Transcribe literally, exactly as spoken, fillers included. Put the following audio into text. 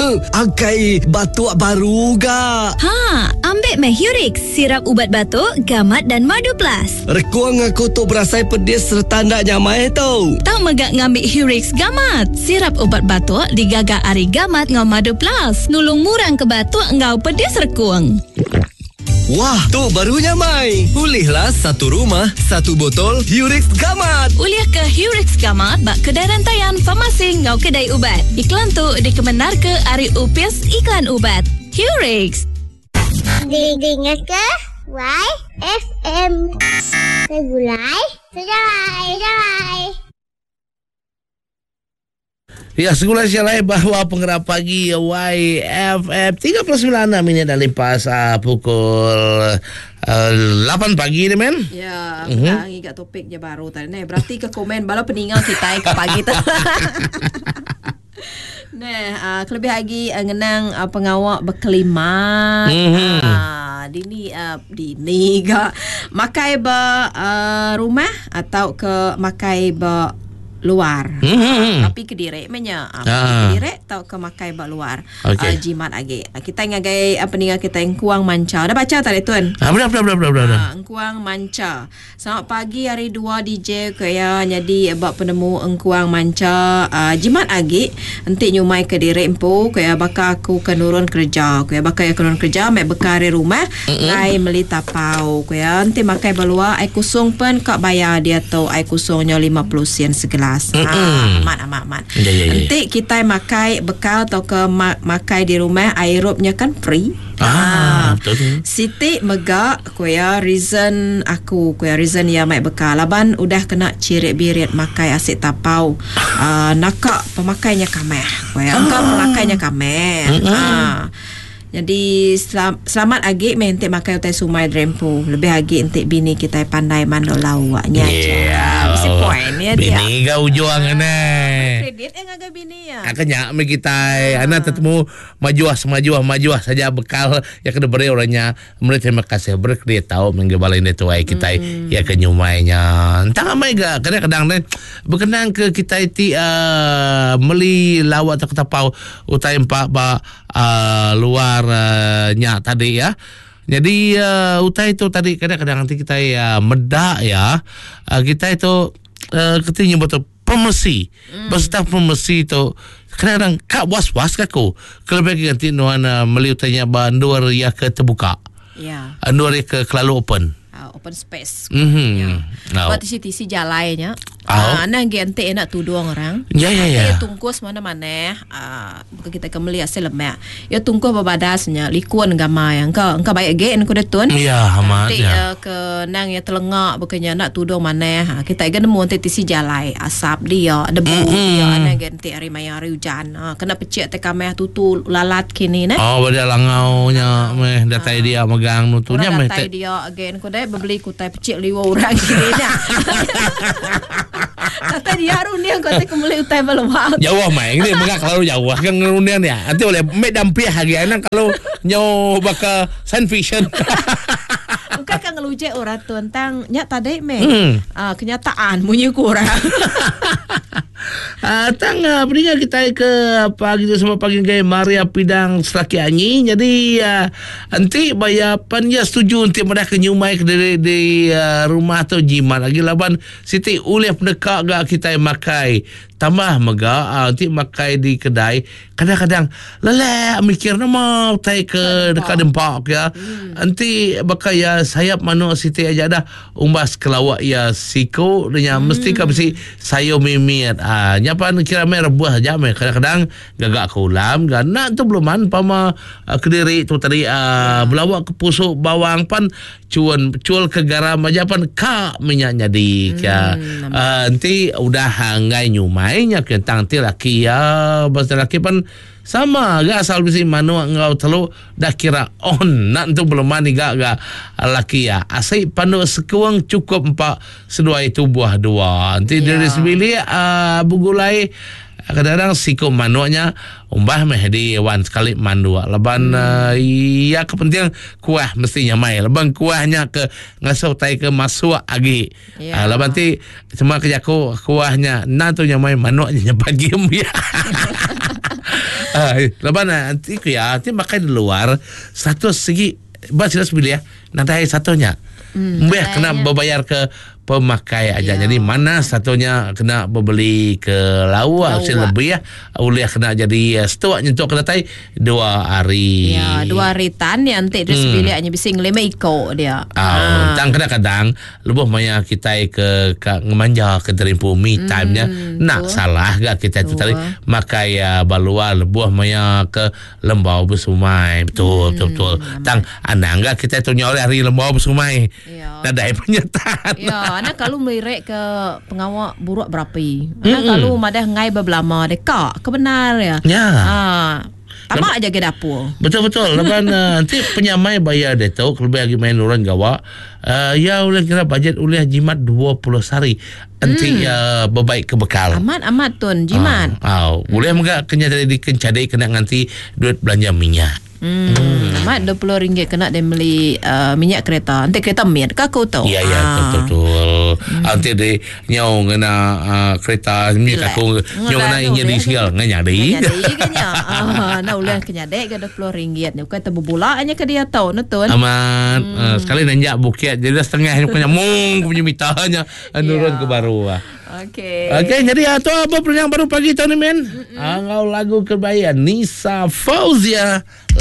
Angkai batuk baru ga. Ha, ambil meh Hurix, sirap ubat batuk, gamat dan madu plus. Rekuang aku tu berasai pedis serta ndak nyamai tau. Tak megak ngambil Hurix gamat. Sirap ubat batuk digagak ari gamat ngau madu plus. Nulung murang ke batuk ngau pedis rekuang. Wah, tu barunya Mai. Pulihlah satu rumah, satu botol Hurix Gamat. Uliah ke Hurix Gamat bak kedai rantaian farmasi ngau kedai ubat. Iklan tu dikebenar ke Ari Upis Iklan Ubat. Hurix. Dengar ke Y F M. Segulai, sejarai, sejarai. Ya, segulai sialai bahawa pengerap pagi Y F M tiga puluh sembilan minit dan lepas uh, pukul uh, lapan pagi ni men. Ya, uh-huh. Kita ingat topik je baru tadi ni. Berarti ke komen bala peninggal kita ke pagi tu. Nah, uh, kelebih lagi uh, ngenang uh, pengawak berkelimat. Mm-hmm. Uh, dini uh, dini ga makai ba uh, rumah atau ke makai ba luar. Mm-hmm. Uh, tapi ke direk menya. Uh, ah. Ke direk atau ke makai ba luar. Okay. Uh, jimat lagi. Uh, kita ngagai apa uh, kita engkuang manca. Dah baca tadi tuan? Ah, benar benar benar benar. Uh, engkuang manca. Selamat pagi hari dua D J kaya jadi bab penemu engkuang manca. Uh, jimat lagi nanti nyumai ke direk empu kaya bakal aku kenurun kerja. Kaya bakal ya kenurun kerja mek bekari rumah ngai meli tapau. Kaya nanti makai balua ai kusung pen kak bayar dia tu ai kusungnya lima puluh sen segelas. Ah, amat amat amat. Ya, ya, ya. Nanti kita makai bekal atau ke ma- makai di rumah aerobnya kan free. Ah, ah betul. Siti megak kuya reason aku kuya reason ya mai bekal laban udah kena cirit birit makai asyik tapau. Uh, nakak pemakainya kameh. Kuya engkau pemakainya kameh. Ah. Jadi selam, selamat agi mentik makai utai sumai drempo. Lebih agi entik bini kita pandai mando lawaknya aja. Yeah. Mesti poin ya dia. Bini kau juang ne. Kredit yang agak bini ya. Akanya me kita anak tetemu majuah semajuah majuah saja bekal ya kena beri orangnya. Mereka terima kasih berkredit tahu menggebalain itu ai kita hmm. ya kenyumainya. Entah amai ga kadang-kadang ne berkenang ke kita iti uh, meli lawak atau ketapau utai empat ba uh, luar uh, nya tadi ya. Jadi uh, utai itu tadi kadang-kadang nanti kita ya medak ya. Uh, kita itu uh, ketinggi betul pemesi. Mm. Beserta pemesi itu kadang-kadang kak was-was kaku. Kalau bagi nanti nuana meli utainya banduar ya ke terbuka. Ya. Yeah. Banduar ya ke kelalu open. Uh, open space. Mhm. Ya. No. Buat tisi-tisi jalannya. Oh. Ah, nang gente enak tuduh orang. Ya ya ya. Ya tungkus mana-mana. Ah, bukan kita kembali asal lemak. Ya tungkus babadasnya likuan gama yang engkau engkau baik ge engkau detun. Ya amat ya. Uh, ke nang ya telengak bukannya nak tuduh mana. Ha, kita kan nemu nanti tisi jalai asap dia, debu mm-hmm. dia ana gente hari maya hari hujan. Ha, kena pecik te kameh tutu lalat kini nah. Oh, bada langaunya meh datai ah. dia megang nutunya meh. Datai dia again ko dai beli kutai pecik liwa orang kini dah. Kata dia harunian kau tak kembali utai balawak. Jauh main ni megak kalau jauh kan ngerunian ya. Nanti oleh mek dampiah lagi anak kalau nyo baka science fiction. Bukan kan ngelujek orang tu tentang nyak tadi me. Hmm. Uh, kenyataan bunyi kurang. Ah, uh, tang uh, beringat kita ke pagi tu sama pagi gay Maria Pidang Selaki Anyi. Jadi uh, nanti bayapan ya setuju untuk mereka kenyumai ke di, di uh, rumah atau jimat lagi laban Siti ulih pendekak gak kita makai tambah mega uh, nanti makai di kedai kadang-kadang lelek mikir nama tai ke dekat dempak ya. Hmm. Nanti bakal ya sayap manu Siti aja dah umbas kelawak ya siko dia hmm. mesti ka mesti sayo mimit ah nyapan kira mer buah saja mer kadang-kadang gagak ke ulam gana tu belum man pama uh, kediri tu tadi uh, belawak ke pusuk bawang pan cuan cual ke garam aja pan ka minyak jadi ya hmm, uh, nanti udah hangai nyumai nya kentang ti laki ya bas laki pan sama gak asal bisi manu ngau telu dah kira on nak tu belum mani gak gak laki ya asai panu sekuang cukup empat sedua itu buah dua nanti yeah. Dari sebili uh, bugulai kadang-kadang siko manuaknya umbah meh di wan sekali mandua leban hmm. uh, ya kepentingan kuah mestinya mai leban kuahnya ke ngasau tai ke masuk agi yeah. uh, leban ti cuma kerja ku kuahnya na tu nya mai manuaknya pagi ya. Uh, Ah, lepas nanti ku ya, nanti makan di luar satu segi bas sudah pilih ya. Nanti satunya. Hmm, Mbak kena berbayar ke pemakai aja. Ya. Jadi mana satunya kena membeli ke lawa usia lebih ya. Uliah kena jadi setua nyentuk kena tai dua hari. Ya, dua hari tan ya nanti terus hmm. pilih hanya bisa ngelima iko dia. Oh, ah. Tang kadang-kadang lebih maya kita ke, ke ngemanja ke terimpu me time-nya. Hmm, nak tuh. Salah gak kita tu tadi makai ya balua lebih maya ke lembau bersumai. Betul, hmm, betul, betul. Tang anang gak kita tu nyoleh hari lembau bersumai. Ya. Nadai penyataan. Ya, anak kalau melirik ke pengawal buruk berapi. Anak mm-hmm. kalau madah ngai berbelama dekak kebenar ya. Ya. Ha. Tamak aja ke dapur. Betul-betul. Lepas nanti penyamai bayar dia tahu kalau lagi main orang gawa. Uh, ya boleh kira bajet boleh jimat dua puluh hari. Nanti hmm. uh, berbaik ke bekal. Amat-amat tun jimat. Ah, uh, uh, boleh hmm. enggak kena jadi dikencadai kena nanti duit belanja minyak. Hmm. hmm. Mat dua puluh ringgit kena dia beli uh, minyak kereta. Nanti kereta mir kah kau tahu? Ya ya ah. betul-betul. Hmm. Nanti dia nyau kena uh, kereta minyak aku nyau kena ingin disial nganya deh. Nganya deh kanya. Ah, nah ulah kenya dek ke dua puluh ringgit. Ni kata berbulanya ke dia tahu nutun. Aman. Hmm. Uh, sekali nanjak bukit jadi setengah punya mung punya mitanya nurun ke baru. Okey. Okey, jadi atau apa yang baru pagi tahun ni men? Angau lagu kebayan Nisa Fauzia.